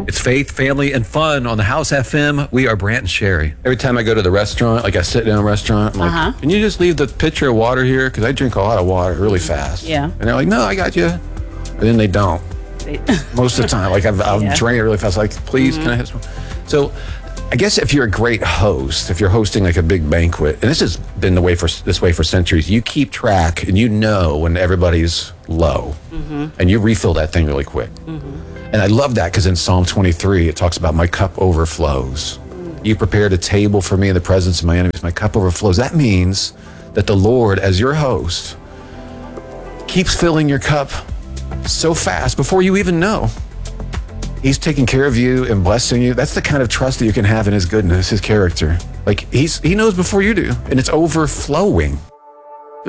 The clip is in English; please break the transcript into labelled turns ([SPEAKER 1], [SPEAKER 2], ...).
[SPEAKER 1] It's faith, family, and fun on the House FM. We are Brant and Sherry. Every time I go to the restaurant, like I sit down in a restaurant, I'm like, can you just leave the pitcher of water here? Because I drink a lot of water really fast.
[SPEAKER 2] Yeah.
[SPEAKER 1] And they're like, no, I got you. And then they don't. Most of the time. Like I'll drain it really fast. Like, please, can I have some? So I guess if you're a great host, if you're hosting like a big banquet, and this has been this way for centuries, you keep track and you know when everybody's low and you refill that thing really quick. And I love that because in Psalm 23, it talks about my cup overflows. You prepared a table for me in the presence of my enemies. My cup overflows. That means that the Lord, as your host, keeps filling your cup so fast before you even know. He's taking care of you and blessing you. That's the kind of trust that you can have in his goodness, his character. Like he knows before you do, and it's overflowing.